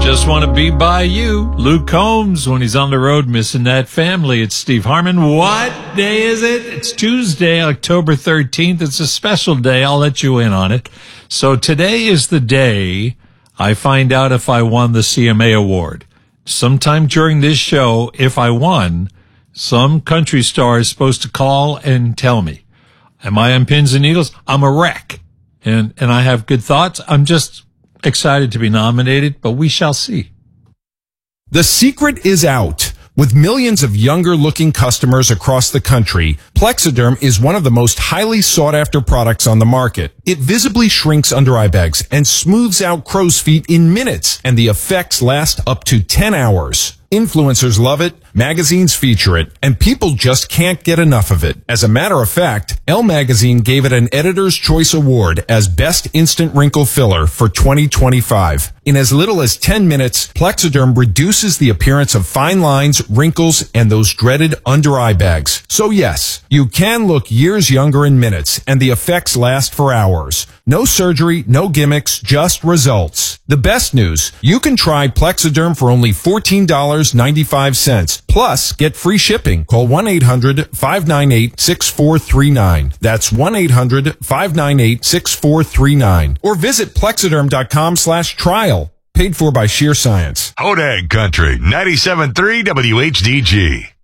Just want to be by you. Luke Combs, when he's on the road missing that family. It's Steve Harmon. What day is it? It's Tuesday, October 13th. It's a special day. I'll let you in on it. So today is the day I find out if I won the CMA award. Sometime during this show, if I won, some country star is supposed to call and tell me. Am I on pins and needles? I'm a wreck. And I have good thoughts. I'm just excited to be nominated, but we shall see. The secret is out. With millions of younger-looking customers across the country, Plexiderm is one of the most highly sought-after products on the market. It visibly shrinks under-eye bags and smooths out crow's feet in minutes, and the effects last up to 10 hours. Influencers love it, magazines feature it, and people just can't get enough of it. As a matter of fact, Elle magazine gave it an Editor's Choice Award as Best Instant Wrinkle Filler for 2025. In as little as 10 minutes, Plexiderm reduces the appearance of fine lines, wrinkles, and those dreaded under-eye bags. So yes, you can look years younger in minutes, and the effects last for hours. No surgery, no gimmicks, just results. The best news, you can try Plexiderm for only $14.95. Plus, get free shipping. Call 1-800-598-6439. That's 1-800-598-6439. Or visit Plexiderm.com/trial. Paid for by Sheer Science. Hodag Country, 97.3 WHDG.